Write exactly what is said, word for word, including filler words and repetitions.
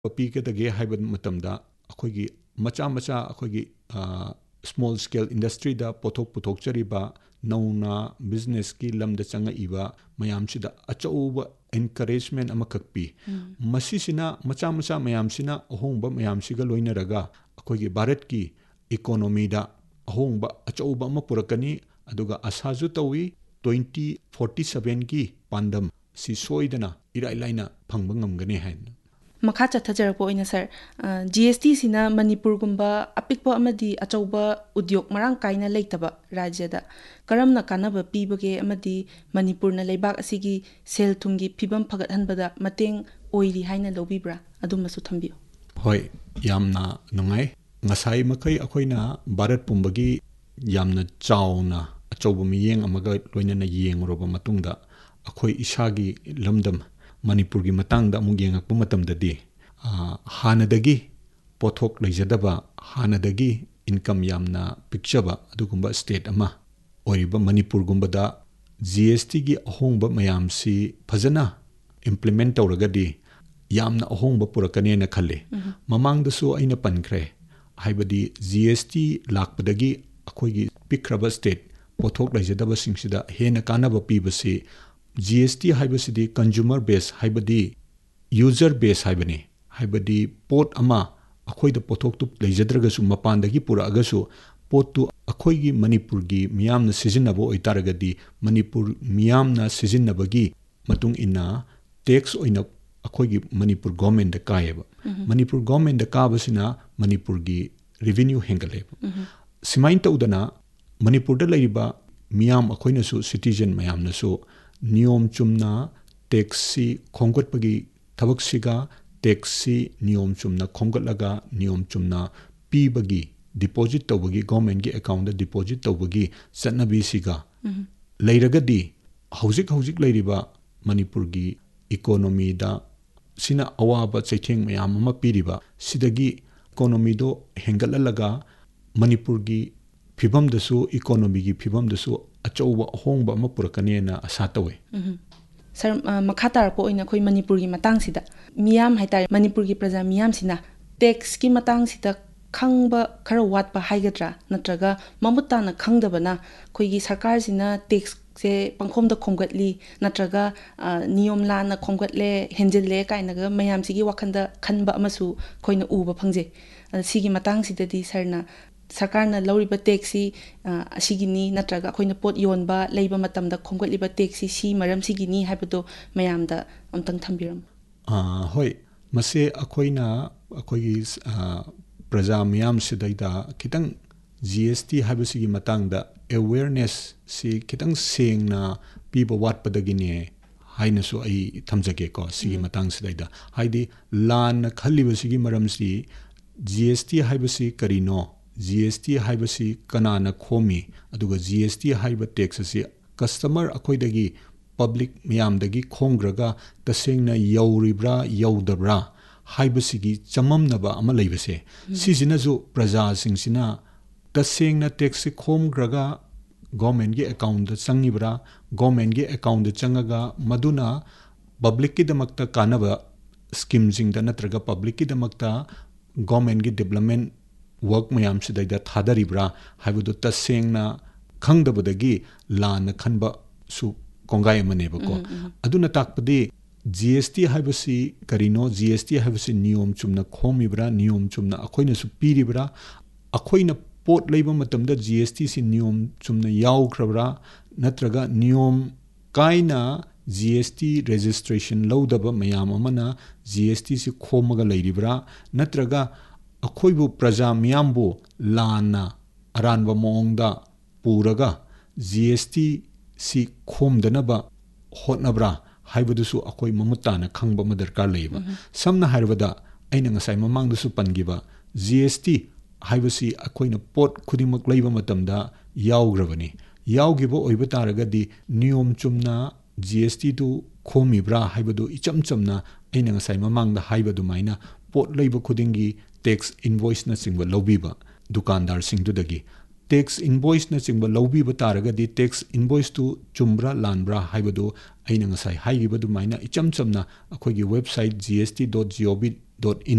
ꯄꯤꯒꯗꯒꯦ ꯍꯥꯏꯕ ꯃꯇꯝꯗ ꯑꯩꯈꯣꯏꯒꯤ ꯃꯆꯥ ꯃꯆꯥ ꯑꯩꯈꯣꯏꯒꯤ ꯁ꯭ꯃꯣꯜ ꯁ꯭ꯀꯦꯜ ꯏꯟꯗꯁꯇ꯭ꯔꯤꯗ ꯄꯣꯠꯊꯣꯛ ꯄꯨꯊꯣꯛꯆꯔꯤꯕ ꯅꯧꯅ ꯕꯤꯖꯤꯅꯦꯁꯀꯤ ꯂꯝꯗ ꯆꯪꯉꯛꯏꯕ ꯃꯌꯥꯝꯁꯤꯗ ꯑꯆꯧꯕ ꯑꯦꯟꯀꯔꯦꯖꯃꯦꯟ ꯑꯃꯈꯛ ꯄꯤ ꯃꯁꯤꯁꯤꯅ ꯃꯆꯥ ꯃꯆꯥ ꯃꯌꯥꯝꯁꯤꯅ ꯑꯍꯣꯡꯕ ꯃꯌꯥꯝꯁꯤꯒ ꯂꯣꯏꯅꯔꯒ ꯑꯩꯈꯣꯏꯒꯤ ꯚꯥꯔꯠꯀꯤ ꯏꯀꯣꯅꯣꯃꯤꯗ ꯑꯍꯣꯡꯕ ꯑꯆꯧꯕ ꯑꯃ ꯄꯨꯔꯛꯀꯅꯤ ꯑꯗꯨꯒ ꯑꯁꯥꯁꯨ ꯇꯧꯏ ꯇ꯭ꯋꯦꯟꯇꯤ ꯐꯣꯔꯇꯤ ꯁꯚꯦꯟꯒꯤ ꯄꯥꯟꯗꯝ ꯁꯤ ꯁꯣꯏꯗꯅ ꯏꯔꯥꯏ ꯂꯥꯏꯅ ꯐꯪꯕ ꯉꯝꯒꯅꯤ ꯍꯥꯏꯅ ꯃꯈꯥ ꯆꯠꯊꯖꯔꯛꯄ ꯑꯣꯏꯅ ꯁꯔ ꯖꯤ ꯑꯦꯁ ꯇꯤꯁꯤꯅ ꯃꯅꯤꯄꯨꯔꯒꯨꯝꯕ ꯑꯄꯤꯛꯄ ꯑꯃꯗꯤ ꯑꯆꯧꯕ ꯎꯗ꯭ꯌꯣꯛ ꯃꯔꯥꯡ ꯀꯥꯏꯅ ꯂꯩꯇꯕ ꯔꯥꯖ꯭ꯌꯗ ꯀꯔꯝꯅ ꯀꯥꯟꯅꯕ ꯄꯤꯕꯒꯦ ꯑꯃꯗꯤ ꯃꯅꯤꯄꯨꯔꯅ ꯂꯩꯕꯥꯛ ꯑꯁꯤꯒꯤ ꯁꯦꯜ ꯊꯨꯝꯒꯤ ꯐꯤꯕꯝ ꯐꯒꯠꯍꯟꯕꯗ ꯃꯇꯦꯡ ꯑꯣꯏꯔꯤ ꯍꯥꯏꯅ ꯂꯧꯕꯤꯕ꯭ꯔꯥ ꯑꯗꯨꯃꯁꯨ ꯊꯝꯕꯤꯌꯨ ꯍꯣꯏ ꯌꯥꯝꯅ ꯅꯨꯡꯉꯥꯏ ꯉꯁꯥꯏ ꯃꯈꯩ ꯑꯩꯈꯣꯏꯅ ꯚꯥꯔꯠ ꯄꯨꯝꯕꯒꯤ ꯌꯥꯝꯅ ꯆꯥꯎꯅ ꯑꯆꯧꯕ ꯃꯤꯠꯌꯦꯡ ꯑꯃꯒ ꯂꯣꯏꯅꯅ ꯌꯦꯡꯂꯨꯔꯕ ꯃꯇꯨꯡꯗ ꯑꯩꯈꯣꯏ ꯏꯁꯥꯒꯤ ꯂꯝꯗꯝ ꯃꯅꯤꯄꯨꯔꯒꯤ ꯃꯇꯥꯡꯗ ꯑꯃꯨꯛ ꯌꯦꯡꯉꯛꯄ ꯃꯇꯝꯗꯗꯤ ꯍꯥꯟꯅꯗꯒꯤ ꯄꯣꯠꯊꯣꯛ ꯂꯩꯖꯗꯕ ꯍꯥꯟꯅꯗꯒꯤ ꯏꯟꯀꯝ ꯌꯥꯝꯅ ꯄꯤꯛꯆꯕ ꯑꯗꯨꯒꯨꯝꯕ ꯁ꯭ꯇꯦꯠ ꯑꯃ ꯑꯣꯏꯔꯤꯕ ꯃꯅꯤꯄꯨꯔꯒꯨꯝꯕꯗ ꯖꯤ ꯑꯦꯁ ꯇꯤꯒꯤ ꯑꯍꯣꯡꯕ ꯃꯌꯥꯝꯁꯤ ꯐꯖꯅ ꯏꯝꯄ꯭ꯂꯤꯃꯦꯟ ꯇꯧꯔꯒꯗꯤ ꯌꯥꯝꯅ ꯑꯍꯣꯡꯕ ꯄꯨꯔꯛꯀꯅꯦꯅ ꯈꯜꯂꯤ ꯃꯃꯥꯡꯗꯁꯨ ꯑꯩꯅ ꯄꯟꯈ꯭ꯔꯦ ꯍꯥꯏꯕꯗꯤ ꯖꯤ ꯑꯦꯁ ꯇꯤ ꯂꯥꯛꯄꯗꯒꯤ ꯑꯩꯈꯣꯏꯒꯤ ꯄꯤꯛꯈ꯭ꯔꯕ ꯁ꯭ꯇꯦꯠ ꯄꯣꯠꯊꯣꯛ ꯂꯩꯖꯗꯕꯁꯤꯡꯁꯤꯗ ꯍꯦꯟꯅ ꯀꯥꯟꯅꯕ ꯄꯤꯕꯁꯤ ꯖꯤ ꯑꯦꯁ ꯇꯤ ꯍꯥꯏꯕꯁꯤꯗꯤ ꯀꯟꯖꯨꯃꯔ ꯕꯦꯁ ꯍꯥꯏꯕꯗꯤ ꯌꯨꯖꯔ ꯕꯦꯁ ꯍꯥꯏꯕꯅꯤ ꯍꯥꯏꯕꯗꯤ ꯄꯣꯠ ꯑꯃ ꯑꯩꯈꯣꯏꯗ ꯄꯣꯠꯊꯣꯛꯇꯨ ꯂꯩꯖꯗ꯭ꯔꯒꯁꯨ ꯃꯄꯥꯟꯗꯒꯤ ꯄꯨꯔꯛꯑꯒꯁꯨ ꯄꯣꯠꯇꯨ ꯑꯩꯈꯣꯏꯒꯤ ꯃꯅꯤꯄꯨꯔꯒꯤ ꯃꯤꯌꯥꯝꯅ ꯁꯤꯖꯤꯟꯅꯕ ꯑꯣꯏꯇꯥꯔꯒꯗꯤ ꯃꯅꯤꯄꯨꯔ ꯃꯤꯌꯥꯝꯅ ꯁꯤꯖꯤꯟꯅꯕꯒꯤ ꯃꯇꯨꯡ ꯏꯟꯅ ꯇꯦꯛꯁ ꯑꯣꯏꯅ ꯑꯩꯈꯣꯏꯒꯤ ꯃꯅꯤꯄꯨꯔ ꯒꯣꯔꯃꯦꯟꯗ ꯀꯥꯏꯌꯦꯕ ꯃꯅꯤꯄꯨꯔ ꯒꯣꯔꯃꯦꯟꯗ ꯀꯥꯕꯁꯤꯅ ꯃꯅꯤꯄꯨꯔꯒꯤ ꯔꯤꯚꯤꯅ꯭ꯌꯨ ꯍꯦꯟꯒꯠꯂꯦꯕ ꯁꯨꯃꯥꯏꯅ ꯇꯧꯗꯅ ꯃꯅꯤꯄꯨꯔꯗ ꯂꯩꯔꯤꯕ ꯃꯤꯌꯥꯝ ꯑꯩꯈꯣꯏꯅꯁꯨ ꯁꯤꯇꯤꯖꯟ ꯃꯌꯥꯝꯅꯁꯨ ꯅꯤꯌꯣꯝ ꯆꯨꯝꯅ ꯇꯦꯛꯁꯁꯤ ꯈꯣꯝꯒꯠꯄꯒꯤ ꯊꯕꯛꯁꯤꯒ ꯇꯦꯛꯁꯁꯤ ꯅꯤꯌꯣꯝ ꯆꯨꯝꯅ ꯈꯣꯝꯒꯠꯂꯒ ꯅꯤꯌꯣꯝ ꯆꯨꯝꯅ ꯄꯤꯕꯒꯤ ꯗꯤꯄꯣꯖꯤꯠ ꯇꯧꯕꯒꯤ ꯒꯣꯔꯃꯦꯟꯒꯤ ꯑꯦꯀꯥꯎꯟꯗ ꯗꯤꯄꯣꯖꯤꯠ ꯇꯧꯕꯒꯤ ꯆꯠꯅꯕꯤꯁꯤꯒ ꯂꯩꯔꯒꯗꯤ ꯍꯧꯖꯤꯛ ꯍꯧꯖꯤꯛ ꯂꯩꯔꯤꯕ ꯃꯅꯤꯄꯨꯔꯒꯤ ꯏꯀꯣꯅꯣꯃꯤꯗ ꯁꯤꯅ ꯑꯋꯥꯕ ꯆꯩꯊꯦꯡ ꯃꯌꯥꯝ ꯑꯃ ꯄꯤꯔꯤꯕ ꯁꯤꯗꯒꯤ ꯏꯀꯣꯅꯣꯃꯤꯗꯣ ꯍꯦꯟꯒꯠꯍꯜꯂꯒ ꯃꯅꯤꯄꯨꯔꯒꯤ ꯐꯤꯕꯝꯗꯁꯨ ꯏꯀꯣꯅꯣꯃꯤꯒꯤ ꯐꯤꯕꯝꯗꯁꯨ ꯑꯆꯧꯕ ꯑꯍꯣꯡꯕ ꯑꯃ ꯄꯨꯔꯛꯀꯅꯦꯅ ꯑꯁꯥ ꯇꯧꯏ ꯁꯔ ꯃꯈꯥ ꯇꯥꯔꯛꯄ ꯑꯣꯏꯅ ꯑꯩꯈꯣꯏ ꯃꯅꯤꯄꯨꯔꯒꯤ ꯃꯇꯥꯡꯁꯤꯗ ꯃꯤꯌꯥꯝ ꯍꯥꯏꯇꯥꯔꯦ ꯃꯅꯤꯄꯨꯔꯒꯤ प्रजा ꯃꯤꯌꯥꯝꯁꯤꯅ ꯇꯦꯛꯁꯀꯤ ꯃꯇꯥꯡꯁꯤꯗ ꯈꯪꯕ ꯈꯔ ꯋꯥꯠꯄ ꯍꯥꯏꯒꯗ꯭ꯔꯥ ꯅꯠꯇ꯭ꯔꯒ ꯃꯃꯨꯠ ꯇꯥꯅ ꯈꯪꯗꯕꯅ ꯑꯩꯈꯣꯏꯒꯤ ꯁꯔꯀꯥꯔꯁꯤꯅ ꯇꯦꯛꯁꯁꯦ ꯄꯪꯈꯣꯝꯗ ꯈꯣꯝꯒꯠꯂꯤ ꯅꯠꯇ꯭ꯔꯒ ꯅꯤꯌꯣꯝ ꯂꯥꯟꯅ ꯈꯣꯝꯒꯠꯂꯦ ꯍꯦꯟꯖꯤꯜꯂꯦ ꯀꯥꯏꯅꯒ ꯃꯌꯥꯝꯁꯤꯒꯤ ꯋꯥꯈꯜꯗ ꯈꯟꯕ ꯑꯃꯁꯨ ꯑꯩꯈꯣꯏꯅ ꯎꯕ ꯐꯪꯖꯩ ꯁꯤꯒꯤ ꯃꯇꯥꯡꯁꯤꯗꯗꯤ ꯁꯔꯅ ꯁꯔꯀꯥꯔꯅ ꯂꯧꯔꯤꯕ ꯇꯦꯛꯁꯁꯤ ꯑꯁꯤꯒꯤꯅꯤ ꯅꯠꯇ꯭ꯔꯒ ꯑꯩꯈꯣꯏꯅ ꯄꯣꯠ ꯌꯣꯟꯕ ꯂꯩꯕ ꯃꯇꯝꯗ ꯈꯣꯝꯒꯠꯂꯤꯕ ꯇꯦꯛꯁꯁꯤ ꯁꯤ ꯃꯔꯝꯁꯤꯒꯤꯅꯤ ꯍꯥꯏꯕꯗꯣ ꯃꯌꯥꯝꯗ ꯑꯝꯇꯪ ꯊꯝꯕꯤꯔꯝꯃꯨ ꯍꯣꯏ ꯃꯁꯤ ꯑꯩꯈꯣꯏꯅ ꯑꯩꯈꯣꯏꯒꯤ ꯄ꯭ꯔꯖꯥ ꯃꯤꯌꯥꯝꯁꯤꯗꯩꯗ ꯈꯤꯇꯪ ꯖꯤ ꯑꯦꯁ ꯇꯤ ꯍꯥꯏꯕꯁꯤꯒꯤ ꯃꯇꯥꯡꯗ ꯑꯦꯋꯦꯔꯅꯦꯁꯁꯤ ꯈꯤꯇꯪ ꯁꯦꯡꯅ ꯄꯤꯕ ꯋꯥꯠꯄꯗꯒꯤꯅꯦ ꯍꯥꯏꯅꯁꯨ ꯑꯩ ꯊꯝꯖꯒꯦꯀꯣ ꯁꯤꯒꯤ ꯃꯇꯥꯡꯁꯤꯗꯩꯗ ꯍꯥꯏꯗꯤ ꯂꯥꯟꯅ ꯈꯜꯂꯤꯕꯁꯤꯒꯤ ꯃꯔꯝꯁꯤ ꯖꯤ ꯑꯦꯁ ꯇꯤ ꯍꯥꯏꯕꯁꯤ ꯀꯔꯤꯅꯣ ꯖꯤ ꯑꯦꯁ ꯇꯤ ꯍꯥꯏꯕꯁꯤ ꯀꯅꯥꯅ ꯈꯣꯝꯃꯤ ꯑꯗꯨꯒ ꯖꯤ ꯑꯦꯁ ꯇꯤ ꯍꯥꯏꯕ ꯇꯦꯛꯁ ꯑꯁꯤ ꯀꯁꯇꯃꯔ ꯑꯩꯈꯣꯏꯗꯒꯤ ꯄꯕ꯭ꯂꯤꯛ ꯃꯌꯥꯝꯗꯒꯤ ꯈꯣꯝꯈ꯭ꯔꯒ ꯇꯁꯦꯡꯅ ꯌꯧꯔꯤꯕ꯭ꯔꯥ ꯌꯧꯗꯕ꯭ꯔꯥ ꯍꯥꯏꯕꯁꯤꯒꯤ ꯆꯃꯝꯅꯕ ꯑꯃ ꯂꯩꯕꯁꯦ ꯁꯤꯁꯤꯅꯁꯨ ꯄ꯭ꯔꯖꯥꯁꯤꯡꯁꯤꯅ ꯇꯁꯦꯡꯅ ꯇꯦꯛꯁꯁꯤ ꯈꯣꯝꯈ꯭ꯔꯒ ꯒꯣꯔꯃꯦꯟꯒꯤ ꯑꯦꯀꯥꯎꯟꯗ ꯆꯪꯉꯤꯕ꯭ꯔꯥ ꯒꯣꯔꯃꯦꯟꯒꯤ ꯑꯦꯀꯥꯎꯟꯗ ꯆꯪꯉꯒ ꯃꯗꯨꯅ ꯄꯕ꯭ꯂꯤꯛꯀꯤꯗꯃꯛꯇ ꯀꯥꯟꯅꯕ ꯁ꯭ꯀꯤꯝꯁꯤꯡꯗ ꯅꯠꯇ꯭ꯔꯒ ꯄꯕ꯭ꯂꯤꯛꯀꯤꯗꯃꯛꯇ ꯒꯣꯔꯃꯦꯟꯒꯤ ꯗꯤꯕ꯭ꯂꯞꯃꯦꯟ ꯋꯥꯔꯛ ꯃꯌꯥꯝꯁꯤꯗꯩꯗ ꯊꯥꯗꯔꯤꯕ꯭ꯔꯥ ꯍꯥꯏꯕꯗꯨ ꯇꯁꯦꯡꯅ ꯈꯪꯗꯕꯗꯒꯤ ꯂꯥꯟꯅ ꯈꯟꯕꯁꯨ ꯀꯣꯡꯒꯥꯏ ꯑꯃꯅꯦꯕꯀꯣ ꯑꯗꯨꯅ ꯇꯥꯛꯄꯗꯤ ꯖꯤ ꯑꯦꯁ ꯇꯤ ꯍꯥꯏꯕꯁꯤ ꯀꯔꯤꯅꯣ ꯖꯤ ꯑꯦꯁ ꯇꯤ ꯍꯥꯏꯕꯁꯤ ꯅꯤꯌꯣꯝ ꯆꯨꯝꯅ ꯈꯣꯝꯃꯤꯕ꯭ꯔꯥ ꯅꯤꯌꯣꯝ ꯆꯨꯝꯅ ꯑꯩꯈꯣꯏꯅꯁꯨ ꯄꯤꯔꯤꯕ꯭ꯔꯥ ꯑꯩꯈꯣꯏꯅ ꯄꯣꯠ ꯂꯩꯕ ꯃꯇꯝꯗ ꯖꯤ ꯑꯦꯁ ꯇꯤꯁꯤ ꯅꯤꯌꯣꯝ ꯆꯨꯝꯅ ꯌꯥꯎꯈ꯭ꯔꯕ꯭ꯔꯥ ꯅꯠꯇ꯭ꯔꯒ ꯅꯤꯌꯣꯝ ꯀꯥꯏꯅ ꯖꯤ ꯑꯦꯁ ꯇꯤ ꯔꯦꯖꯤꯁꯇ꯭ꯔꯦꯁꯟ ꯂꯧꯗꯕ ꯃꯌꯥꯝ ꯑꯃꯅ ꯖꯤ ꯑꯦꯁ ꯇꯤꯁꯤ ꯈꯣꯝꯃꯒ ꯂꯩꯔꯤꯕ꯭ꯔꯥ ꯅꯠꯇ꯭ꯔꯒ ꯑꯩꯈꯣꯏꯕꯨ ꯄ꯭ꯔꯖꯥ ꯃꯤꯌꯥꯝꯕꯨ ꯂꯥꯟꯅ ꯑꯔꯥꯟꯕ ꯃꯑꯣꯡꯗ ꯄꯨꯔꯒ ꯖꯤ ꯑꯦꯁ ꯇꯤ ꯁꯤ ꯈꯣꯝꯗꯅꯕ ꯍꯣꯠꯅꯕ꯭ꯔꯥ ꯍꯥꯏꯕꯗꯨꯁꯨ ꯑꯩꯈꯣꯏ ꯃꯃꯨꯠ ꯇꯥꯅ ꯈꯪꯕ ꯑꯃ ꯗꯔꯀꯥꯔ ꯂꯩꯌꯦꯕ ꯁꯝꯅ ꯍꯥꯏꯔꯕꯗ ꯑꯩꯅ ꯉꯁꯥꯏ ꯃꯃꯥꯡꯗꯁꯨ ꯄꯟꯈꯤꯕ ꯖꯤ ꯑꯦꯁ ꯇꯤ ꯍꯥꯏꯕꯁꯤ ꯑꯩꯈꯣꯏꯅ ꯄꯣꯠ ꯈꯨꯗꯤꯡꯃꯛ ꯂꯩꯕ ꯃꯇꯝꯗ ꯌꯥꯎꯈ꯭ꯔꯕꯅꯤ ꯌꯥꯎꯈꯤꯕ ꯑꯣꯏꯕ ꯇꯥꯔꯒꯗꯤ ꯅꯤꯌꯣꯝ ꯆꯨꯝꯅ ꯖꯤ ꯑꯦꯁ ꯇꯤꯗꯨ ꯈꯣꯝꯃꯤꯕ꯭ꯔꯥ ꯍꯥꯏꯕꯗꯨ ꯏꯆꯝ ꯆꯝꯅ ꯑꯩꯅ ꯉꯁꯥꯏ ꯃꯃꯥꯡꯗ ꯍꯥꯏꯕ ꯑꯗꯨꯃꯥꯏꯅ ꯄꯣꯠ ꯂꯩꯕ ꯈꯨꯗꯤꯡꯒꯤ ꯇꯦꯛꯁ ꯏꯟꯚꯣꯏꯁꯅꯆꯤꯡꯕ ꯂꯧꯕꯤꯕ ꯗꯨꯀꯥꯟꯗꯥꯔꯁꯤꯡꯗꯨꯗꯒꯤ ꯇꯦꯛꯁ ꯏꯟꯚꯣꯏꯁꯅꯆꯤꯡꯕ ꯂꯧꯕꯤꯕ ꯇꯥꯔꯒꯗꯤ ꯇꯦꯛꯁ ꯏꯟꯚꯣꯏꯁꯇꯨ ꯆꯨꯝꯕ꯭ꯔꯥ ꯂꯥꯟꯕ꯭ꯔꯥ ꯍꯥꯏꯕꯗꯨ ꯑꯩꯅ ꯉꯁꯥꯏ ꯍꯥꯏꯈꯤꯕ ꯑꯗꯨꯃꯥꯏꯅ ꯏꯆꯝ ꯆꯝꯅ ꯑꯩꯈꯣꯏꯒꯤ ꯋꯦꯕꯁꯥꯏꯠ ꯖꯤ ꯑꯦꯁ T dot G O V dot ꯏꯟ